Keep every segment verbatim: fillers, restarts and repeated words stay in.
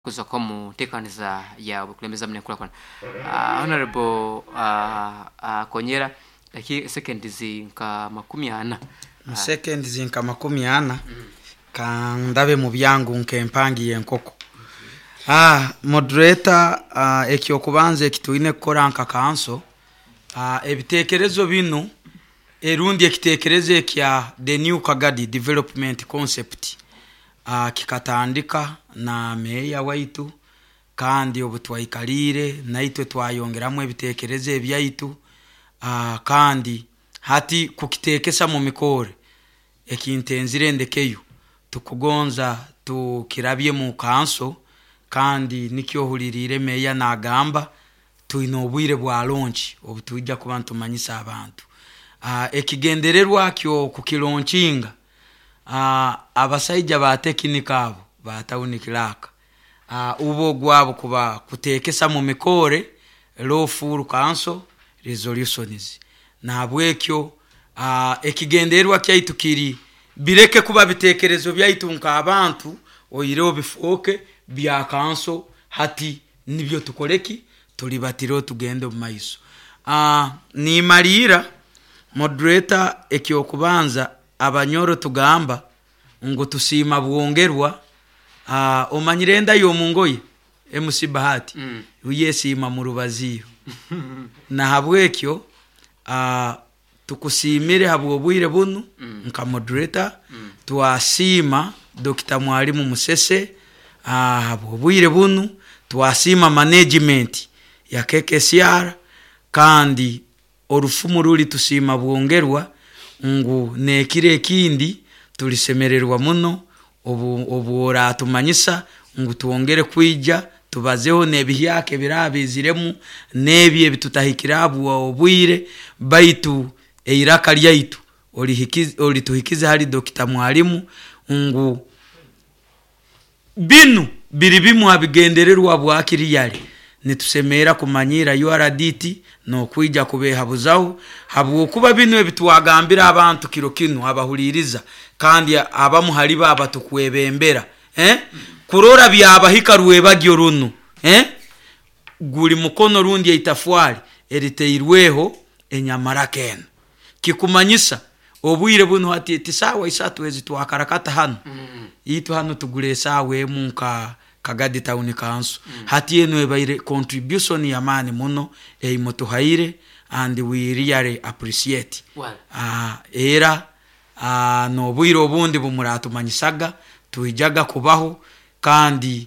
kuza kwa mutekaniza ya bukulembeza mnekula kwa uh, honorable uh, uh, Konyera laki second zinka makumi ana uh, second zinka makumi ana mm. kandabe mu byangu nkempangiye nkoko ah moderator uh, ekyo kubanze ekituine koranka kanso uh, ebitekerezo bino erundi ekitekerezo ekya the new Kagadi development concept uh, kikatandika na meya waitu kandi obutwaikalire naitwe twayongeramwe ebitekerezo ebyaitu uh, kandi hati kukitekesa mu mikore ekintenzire ndekeyo tukugonza tukirabye mu kanso kandi nikyo hulirire meya nagamba tuino obwire bwa launch obutujja ku bantu manyisa abantu uh, ekigendererwa kyo kukilonchinga uh, abasaija ba tekinika abo batawunikiraka uh, ubo gwabo kuba kutekesa mu mikore law full council resolutions na bwekyo uh, ekigendererwa kyaitu kiri bireke kuba bitekerezo byaitu nka abantu oyiro bifoke bya kanso hati nibyo tukoleki tulibatiro tugende mu maiso ah uh, ni marira moderator ekyo kubanza abanyoro tugamba ngo tusima bwongerwa ah uh, omanyirenda yo mungoye M C Bahati mm. uyesima mu rubaziyo na habwekyo ah uh, tukusimire habwo bwire bunu mm. nka moderator mm. tuasima Doctor Mwalimu Musese ah habwo bwire bunu tuasima management ya K K C R kandi orufumu ruli tusima bwongerwa ngu nekire kindi tulisemererwa muno obu obura tumanyisa ngu tuongere kwija tubazeho nebihyake birabiziremu nebye bitutahikirabu obwire baitu eiraka lyaitu olihikize olituhikize hali Doctor Mwalimu ngu binu biribimu abigendererwa bwakiri yali nitusemera kumanyira U R D T no kwija kubeha buzaho habwo kuba binu ebitwagambira abantu kiro kinu abahuliriza kandi abamu hali baba tukwebembera eh kurora byabahika ruwebagyo runo eh guli mukono rundi yaitafwali eriteirweho enyamarakena kikumanyisa obwire buno hati tisawa isatu ezi twakarakata hano mm. itu hano tugure sawe munka Kagadi Town Council mm. hati eno ebaire contribution ya mani muno e moto haire and we really appreciate well. ah era ah no bwire obundi bumuratu manyisaga tuijaga kubaho kandi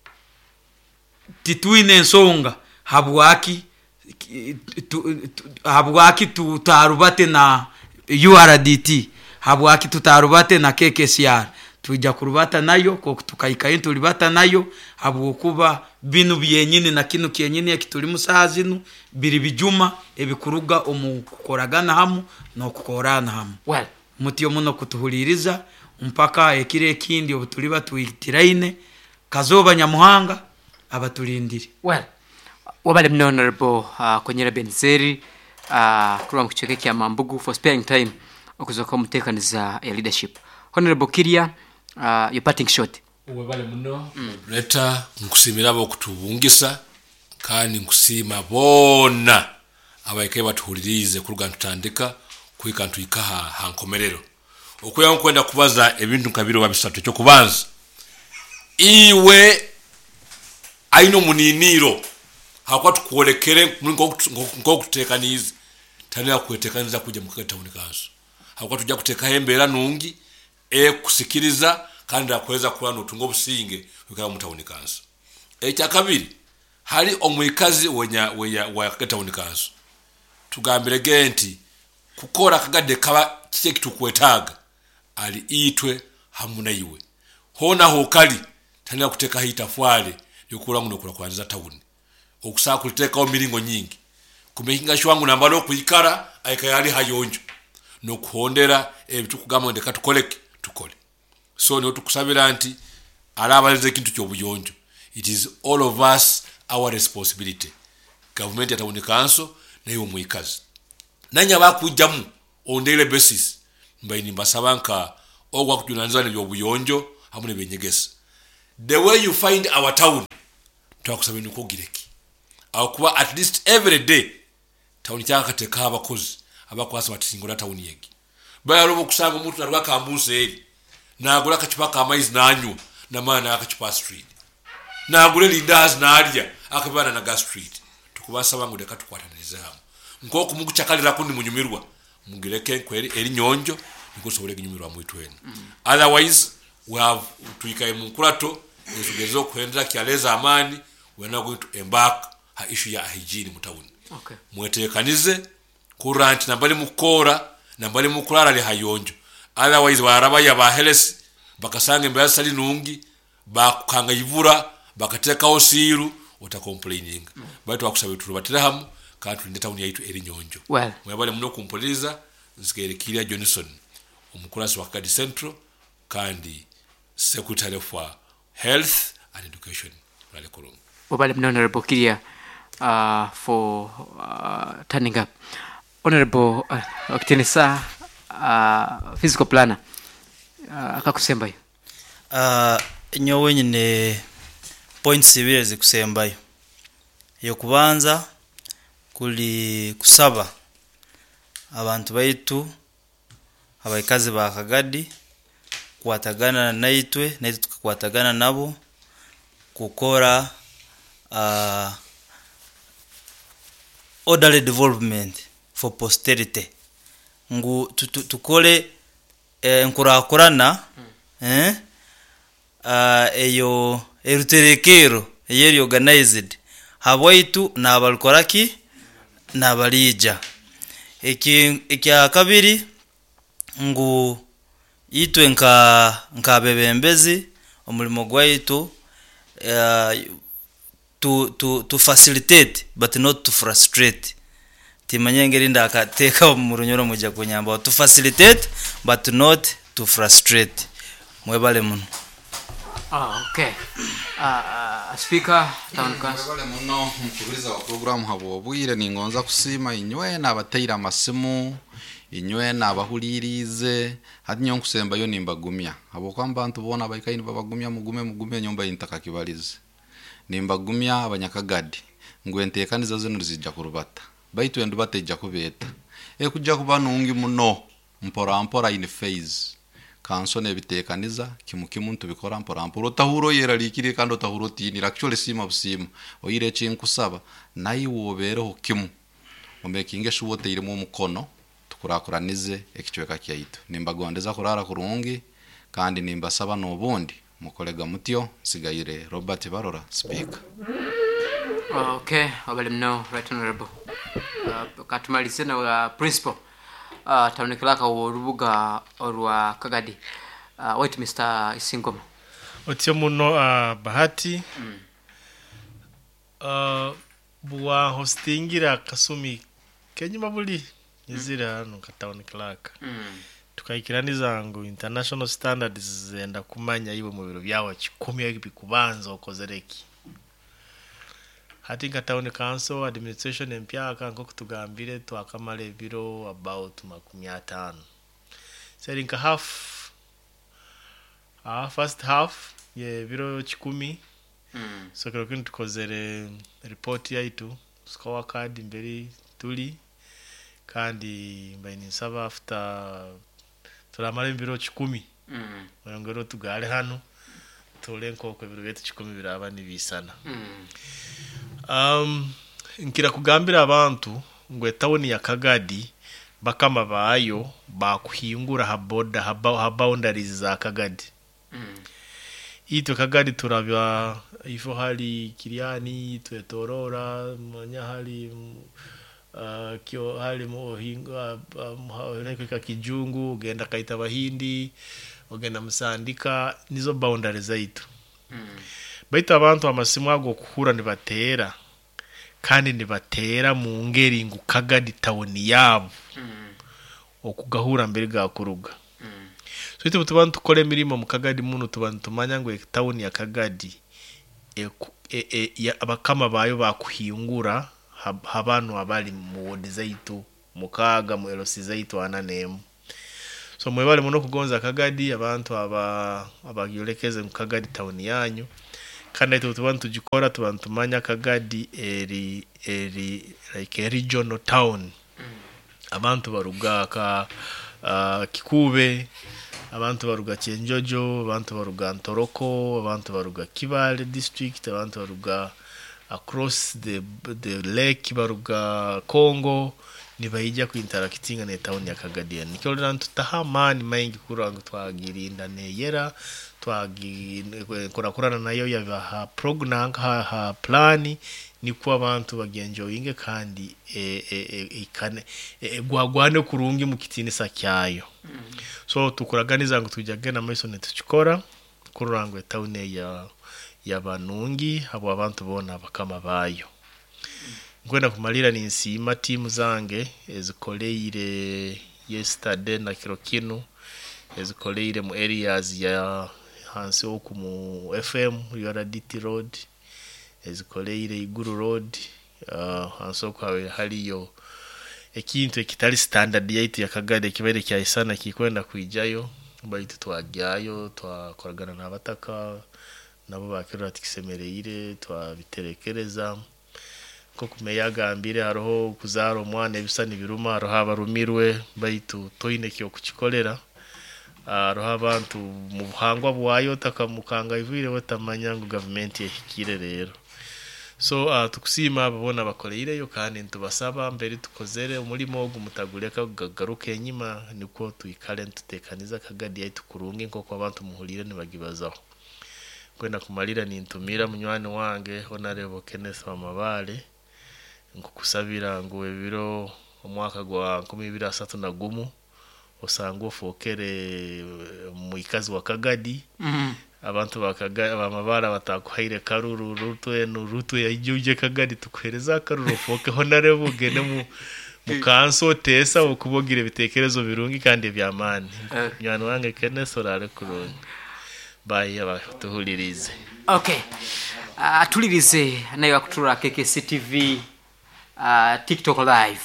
tituine nsonga habwaki tu, tu, habwaki tutarubate na U R D T habwaki tutarubate na K K C R tujja kurubata nayo ko tukaikaye tulibata nayo habwo kuba binu byenyine na kinu kyenyine yakituri musazinu biri bijuma ebikuruga omukoragana hamu no kukorana hamu well mutiyo muno kutuhuliriza mpaka ekire kindi obutuliba tuitiraine kazoba nyamuhanga abatulindiri well wabale mno honorable uh, Konyera Benzeri uh, kura mkucheke kya mambugu for sparing time okuzoka mutekaniza ya leadership honorable Kiria uh, your parting shot wabale mno leta mm. nkusimira abo kutubungisa kandi nkusima bona abayike batuhulirize kuruga ntandika kwikantu ikaha hankomerero okuya nkwenda kubaza ebintu nkabiro babisatu cyo kubanza iwe aino muniniro hakwa tukuolekere ngo kutekaniza tania kutekaniza kuja mu Town Council hakwa tujja kuteka hembera nungi e kusikiriza kandi akweza kulano tungo businge ukaba mu Town Council ekya kabiri hali omwikazi wenya weya wa Town Council tugambire genti kukora Kagade kaba kike kitukwetaga ali itwe hamuna iwe hona hokali tania kuteka hitafwale yokula muno kula kwanza town okusaka kuliteka omiringo nyingi kumekinga shwangu nambalo kuyikara ayikayali hayonjo no kuhondera ebitukugama ndeka tukoleke tukole so no tukusabira anti alabaze kintu kyobuyonjo it is all of us our responsibility government ya Town Council na yo mwikazi nanya bakujamu on daily basis mbayini basabanka ogwa kujunanzana byobuyonjo hamune benyegesa the way you find our town twakusaba nuko gireki aho kuba at least every day town cyaka teka abakozi abakwasa batisingura town yegi bayaro kusanga umuntu narwa kambuse eri nagura akacupa ka maize nanyu na mana akacupa street nagure lindas narya akabana na gas street tukubasaba ngo deka tukwataniriza hamwe nko kumugucakalira kundi munyumirwa mugireke kweri eri nyonjo niko sobore ginyumirwa mu itweni mm. Otherwise we have tuikaye mu kurato ezugezo kwendera kyaleza amani we are not going to embark ha issue ya hygiene mu town. Okay. Mwetekanize kuranti nambali mukora nambali mukurara ali hayonjo. Otherwise baraba ya bahelesi bakasange mbya sali nungi bakukanga ivura bakateka osiru uta complaining. Mm. Baitu wakusabe turubatira hamu kandi ndeta town yaitu eri nyonjo. Well, mwebale muno kumpoliza nzikerekiria Johnson umukurasi wa Kagadi Central kandi secretary for health and education wale Kurungu. Wabale mna Honorable Kiria uh, for uh, turning up. Honorable uh, Okitenesa uh, physical planner uh, akakusembayo. Uh, nyowe nyine points ibire zikusembayo. Yo kubanza kuli kusaba abantu baitu abaikazi ba Kagadi kwatagana naitwe naitwe tukwatagana nabo kukora uh, orderly development for posterity ngu tukole eh, nkurakurana hmm. eh uh, eyo eruterekero yeri organized habwaitu na balkoraki na balija eki ekya kabiri ngu itwe nka nka bebembezi omulimo gwaitu uh, to to to facilitate but not to frustrate timanyengeri ndakateka mu runyoro mujya kunyamba to facilitate but not to frustrate mwebale muno. Ah, okay. Uh, speaker town council wale muno mukubiriza wa program habo bwire ningonza kusima inywe nabatayira amasimu inywe nabahuririze hadi nyo kusemba yo nimbagumya abo kwamba abantu bona bayikaini babagumya mugume mugume nyomba intaka kibalize nimbagumya abanyakagadi ngwentekaniza zo nuzijja kurubata baitu endu bateja kubeta e kujja kubanungi muno mpora mpora in phase kansone bitekaniza kimukimu ntubikora mpora mpora tahuro yera likire kandi tahuro tini actually sima busima oyire cinkusaba nayi wobereho kimu omekinge shuwote irimo mukono tukurakuranize ekicweka kyaitu nimbagondeza kurara kurungi kandi nimbasaba nobundi mukolega mutyo sigayire Robert Barora speaker. Okay, wabale mno right honorable uh, katumalize na uh, principal uh, taonekala urubuga orwa Kagadi uh, wait Mister Isingoma otyo muno uh, bahati mm. uh, bwa hostingira kasumi kenyuma buli nizira hano kataoni Clark mm. tukayikiraniza ngo international standards zenda kumanya ibo mu biro byawo kikumi y'ibikubanza okozereki hati kataoni council administration empyaka ngo kutugambire twakamale biro about makumi atano selling half ah first half ye biro kikumi mm. so kero kintu tukozere report yaitu score card mbere tuli kandi mbaini saba after turamara biro kikumi mm. ngero tugale hano tolenko ko biro betu kikumi biraba nibisana mm. um nkira kugambira abantu ngwe town ya Kagadi bakama bayo bakuhingura haboda haba boundaries za Kagadi mm. ito Kagadi turabya ifo hali Kiriani twetorora manya hali uh, kyo hali mo hinga uh, uh, kijungu genda kaita bahindi ogenda musandika nizo boundaries zaitu mm. baita abantu amasimu ago kuhura nibatera kandi nibatera mu ngeri ngo Kagadi town yabo mm. okugahura mbere ga kuruga mm. so ite butubantu tukole mirimo mu Kagadi muno tubantu tumanya ngo town ya Kagadi e, e, e ya abakama bayo bakuhingura habanu abali mu wodi zaitu mukaga mu elosi zaitu ananemu so mwebale muno kugonza Kagadi abantu aba abagiyolekeze mu Kagadi town yanyu kandi tubantu tujikora tubantu tumanya Kagadi eri eri like a regional town abantu baruga ka uh, Kikube abantu baruga Chenjojo abantu baruga Ntoroko abantu baruga Kibale district abantu baruga across the the lake baruga Congo ni bayija ku interacting na town ya Kagadi nikyo tutahamani maingi kuranga twagirinda ne yera twagi kurakurana nayo ya ha program ha, ha plani ni kwa abantu bagenjoyinge kandi e e ikane e, gwagwane kurungi mu kitini sakyayo mm. So tukuraganiza ngo tujage na Mason tukikora kurangwe town ya ya banungi abo abantu bona bakama bayo ngwenda kumalira ni nsima timu zange ezikoleire yesterday na Kirokino ezikoleire mu areas ya hansi oku mu F M U R D T road ezikoleire Iguru road uh, hansi oku haliyo ekintu ekitali standard yaitu ya Kagadi kibere kya isana kikwenda kuijayo baitu twagyayo twakoragana n'abataka nabo bakira tikisemereire twabiterekereza ko kumeyagambire haroho kuzaro mwana ebisani biruma haroho abarumirwe baitu toine kyo kukikolera haroho abantu mu buhangwa bwayo takamukanga ivire batamanya ngo government yahikire rero so uh, tukusima ababona bakoleire yo kandi ntubasaba mbere tukozere umurimo wo gumutagureka gagaruke nyima niko tuyikale tutekaniza Kagadi yaitu kurungi nkoko abantu muhurire nibagibazaho kwenda kumalira ni ntumira munywani wange Honorable Kenneth wa Mabale ngukusabira ngo ebiro omwaka gwa nkumi ibiri na tatu na gumu osanga ofokere mu ikazi wa Kagadi mm -hmm. Abantu bakaga bamabara batakuhaire karuru ruto eno ruto ya ijuje Kagadi tukwereza karuru foke Honorable gene mu mukanso tesa okubogire bitekerezo birungi kandi byamani munywani wange Kenneth orare kurungi bye abatuhulirize. Okay. Atulirize uh, nayo akutura K K C T V uh, TikTok live.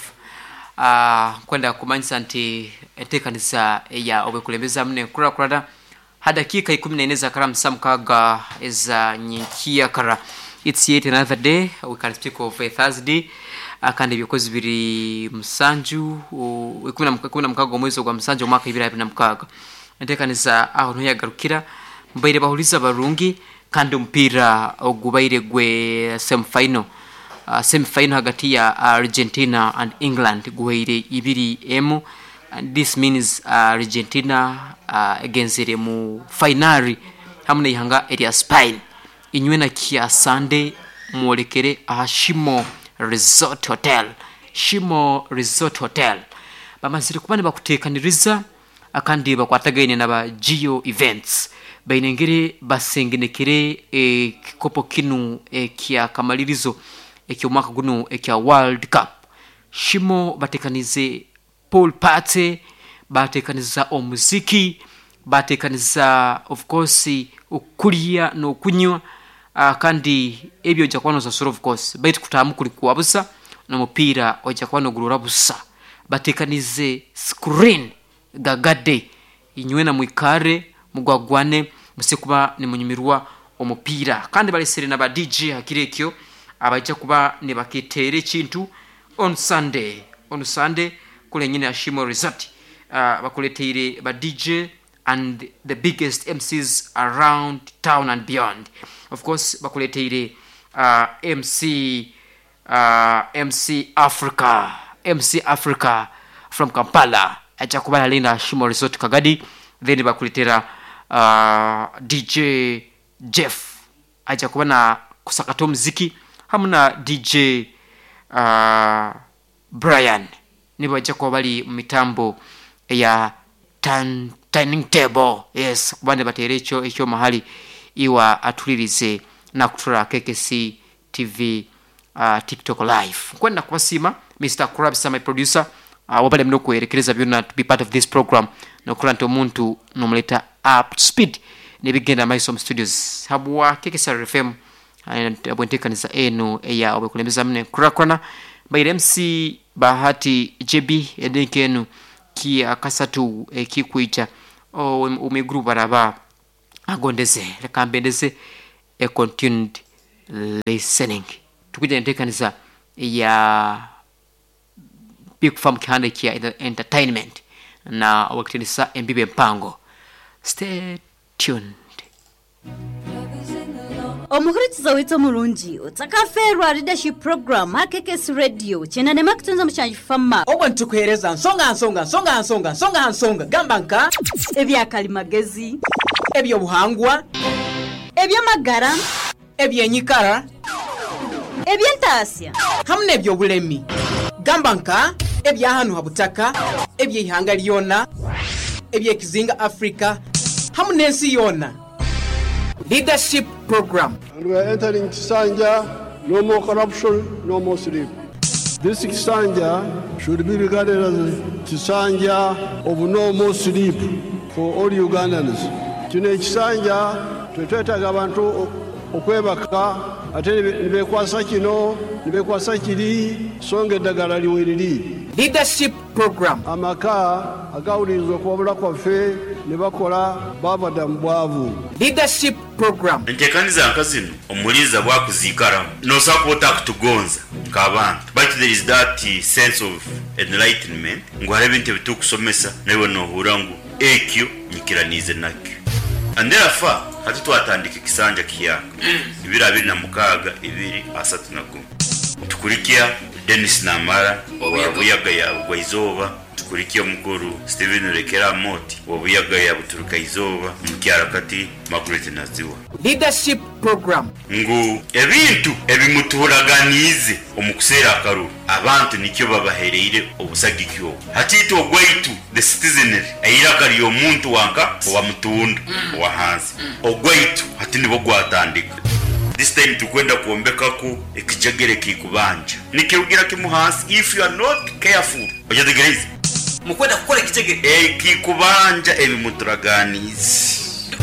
Uh, kwenda kumanyisa nti etekanisa ya obekulembeza mne kura kurada hadakika ikumi na nne za kara msamkaga eza nyikia kara. It's yet another day. We can speak of a Thursday. Akandi byokozi biri msanju ikumi na mkaga mwezi wa msanju mwaka ibiri na mkaga. Etekanisa aho nyagarukira mbaire bahuliza barungi kandi mpira ogubaire gwe semi final uh, semi final hagati ya Argentina and England guhaire ibiri emu and this means uh, Argentina uh, against mu finali hamwe ihanga area Spain inywe na kia Sunday muolekere Shimo Resort Hotel Shimo Resort Hotel bamazire kubane bakutekaniriza akandi bakwatagaine naba Geo Events bainengere basengenekere e kikopo kinu e kia kamalirizo e kyo mwaka guno e kia World Cup Shimo batekanize pool party batekaniza omuziki batekaniza of course ukulia no kunywa uh, kandi ebyo jakwano za sort of course bait kutamu kulikuwa busa na mupira ojakwano gurura busa batekanize screen gagade inywena mwikare mugwagwane musekuba ni munyumirwa omupira kandi balesere na ba D J hakirekyo abaje kuba ne bakitere kintu on Sunday on Sunday kule nyine ya Shimo Resort uh, bakuleteire ba D J and the biggest M Cs around town and beyond. Of course bakuleteire uh, M C uh, M C Africa M C Africa from Kampala acha kubala lina Shimo Resort Kagadi then bakuletera uh, D J Jeff acha kubana kusakato muziki hamuna D J uh, Brian nibo acha kubali mitambo ya tan dining table yes kubande baterecho echo mahali iwa atulirize na kutura K K C T V uh, TikTok live kwenda kwasima Mister Krabs my producer uh, wabale mnoko erekereza byona to be part of this program no kuranto muntu nomuleta up speed nebigenda Maisom Studios habwa K K C R F M and abontekaniza eno eya obekulembeza mne kurakona by M C Bahati J B edenkenu kia kasatu ekikwita omiguru baraba agondeze reka mbendeze a continued listening tukuje ntekaniza ya big farm kihande kia entertainment na wakitinisa mbibe mpango. Stay tuned. Omuhurikiza wito mulungi otakaferwa leadership program hakekes radio chena ne makutunza muchanji fama obwantu kuhereza nsonga nsonga nsonga nsonga nsonga nsonga gamba nka ebya kalimagezi ebyo buhangwa ebya magara ebya nyikara ebya ntasya hamne ebyo bulemi gamba nka ebya hanu habutaka ebya ihanga lyona ebya kizinga Africa hamne ensi yona. Leadership program. And we are entering Kisanja, no more corruption, no more sleep. This Kisanja should be regarded as a Kisanja of no more sleep for all Ugandans. Kino Kisanja twetwetaga abantu okwebaka ate nibekwasa kino nibekwasa kiri songe eddagala liweriri. Leadership program. Amaka agawulirizwa okuwabula kwaffe ne bakola babadda mu bwavu. Leadership program. Ntekaniza nkazino omuliza bwakuziikaramu nosaka otakutugonza nk'abantu but there is that sense of enlightenment ngwala ebintu bitukusomesa nawe nohura ngu ekyo nyikiranize nakyo and therefore hati twatandika ekisanja kiyaka ibiri abiri na mukaaga ibiri asatu na gumu tukurikia Dennis Namara wabuyaga ya Bwaizoba tukurikia omukuru Steven Rekera Moti wabuyaga ya Buturuka Izoba mukyara kati Margaret Naziwa. Leadership program. Ngu ebintu ebimuturaganize omukusera akaru abantu nikyo babahereire obusagikyo hatito ogwaitu the citizenry ayiraka lyo muntu wanka wa mutunda wa hansi ogwaitu hati nibo gwatandika. This time tukwenda kuombeka ku ekijagere kikubanja nikirugira kimuhasi if you are not careful ojategereza mukwenda kukora ekijagere eh kikubanja ebimuturaganize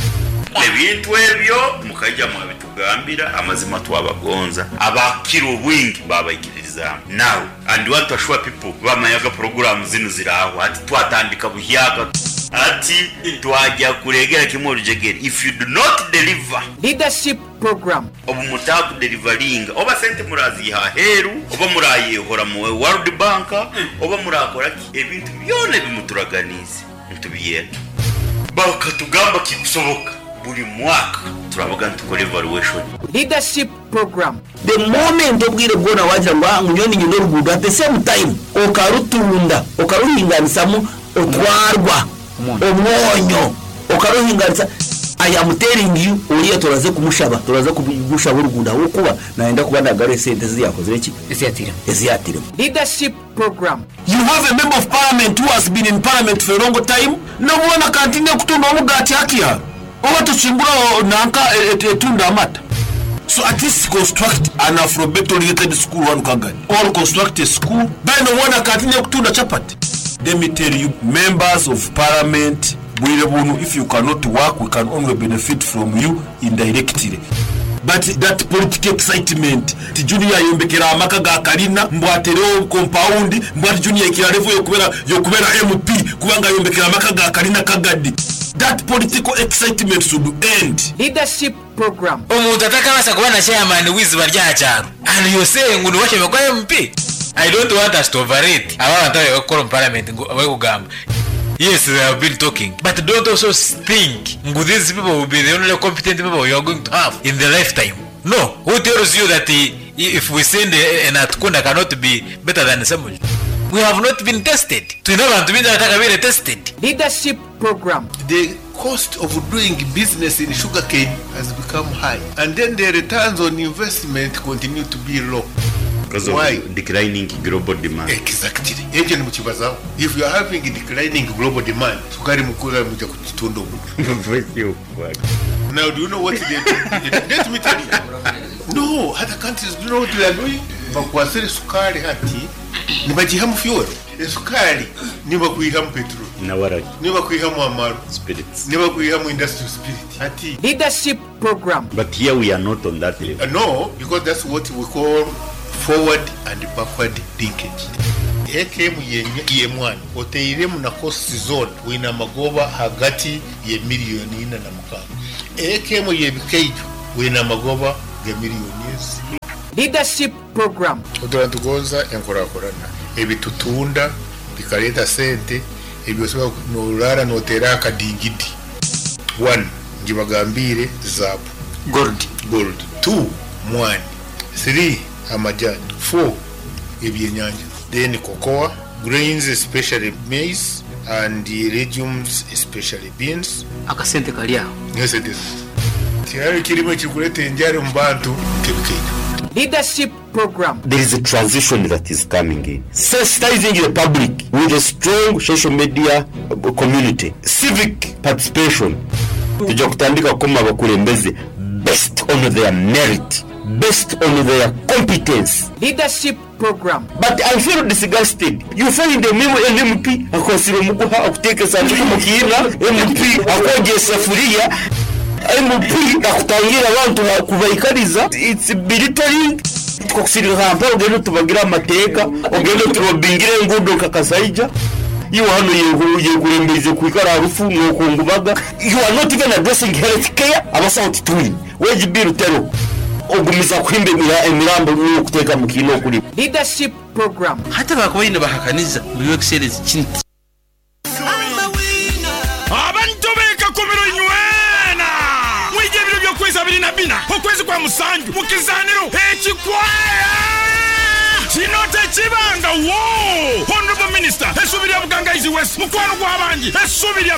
ebintu ebyo mukajja mu bitugambira amazima twabagonza abakiro bwingi babayikiriza now and want to assure people bamayaga program zino ziraho ati twatandika buhyaga ati twajya kuregera kimwe rujegere if you do not deliver. Leadership program. Obu mutaku delivering oba sente murazi ha heru oba muraye hora mu World Bank oba murakora ebintu byone bimuturaganize ntubiyenda bakatugamba kikusoboka buli mwaka turavuga ntukore evaluation. Leadership program. The moment obwire bwona wagira ngo ngunyoni nyino rugudu at the same time okarutunda okaruhinganisamu otwarwa omwonyo okaruhinganisa I am telling you uriya turaze kumushaba turaze kumushaba urugunda ukuba naenda kubanda gare sente ziyakoze iki esiyatira esiyatira. Leadership program. You have a member of parliament who has been in parliament for a long time no mwana continue kutunda omugati akia oba tuchimbura nanka etunda amata. So at least construct an Afrobeto related school one kagani or construct a school by no one continue kutunda chapati. Let me tell you, members of parliament, if you cannot work, we can only benefit from you indirectly. But that political excitement, the junior yombekera amaka ga kalina, mbwatereo compound, mbwati junior ikira level yokubera yokubera M P, kubanga yombekera amaka ga kalina kagadi. That political excitement should end. Leadership program. Omuntu atakabasa kubana chairman wizi barya cyaro. And you saying ngo wache bakwa M P. I don't want us to overrate. I want to talk about parliament. Yes, they have been talking, but don't also think these people will be the only competent people you are going to have in the lifetime. No, who tells you that if we send an Atkunda cannot be better than someone? We have not been tested. To know and to be that tested. Leadership program. The cost of doing business in sugarcane has become high, and then the returns on investment continue to be low. Because of Why? declining global demand. Exactly. If you are having declining global demand, now do you know what they do? Let me tell you. No, other countries do you know what they are doing? Bakwasere sukari hati, nibajihamu fuel. Sukari, nibakuihamu petrol. Nawara. Nibakuihamu amaru. Spirits. Nibakuihamu industrial spirit. Hati. Leadership program. But here we are not on that level. Uh, no, because that's what we call forward and backward linkage. A K M ye mwana oteiremu na cost zone wina magoba hagati ye milioni ina na mukanga A K M ye bikaijo wina magoba ge milioni ezi. Leadership program odora tugonza enkora korana ebitutunda bikaleta sente ebyo soba no rara no teraka dingidi. one ngibagambire zabu gold gold. two mwani. three amajani. four ebyenyanja. Then cocoa, grains especially maize and legumes especially beans. Akasente kalia. Yes it is. Tiari kilimo chikulete njari mbantu kebikeja. Leadership program. There is a transition that is coming in. Sensitizing the public with a strong social media community. Civic participation. Tujja kutandika koma abakulembeze based on their merit, based on their competence. Leadership program. But I feel disgusted. You find the memo M P akwasira muguha akuteka sanduku mukina M P akoje safuria M P akutangira abantu kubayikariza. It's belittling. Tukokusirira hampa ogendo tubagira amateka ogendo turobingire ngudo kakasaija. You are not kwikara rufu ngokungubaga. You are not even addressing health care. Abasauti twin. Weji biru tero. Ogumiza kwimbe mira emirambo no kuteka mukino kuri. Leadership program. Hata bakoyine bahakaniza muri excellence kinti. Abantu beka komero inywena. Mwije biro byo kwezi abiri na bina. Okwezi kwa musanju mukizaniro ekikwaya. Chinote chibanga wo. Honorable Minister esubira buganga izi west mukwano gw'abangi esubira